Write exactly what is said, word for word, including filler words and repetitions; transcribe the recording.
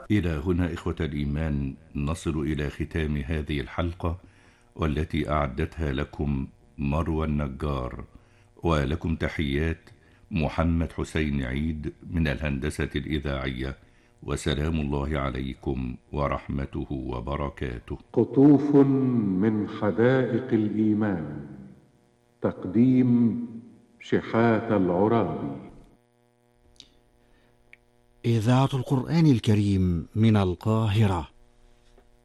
إلى هنا إخوة الإيمان نصل إلى ختام هذه الحلقة، والتي أعدتها لكم مروى النجار، ولكم تحيات محمد حسين عيد من الهندسة الإذاعية، وسلام الله عليكم ورحمته وبركاته. قطوف من حدائق الإيمان، تقديم شحات العرابي. إذاعة القرآن الكريم من القاهرة.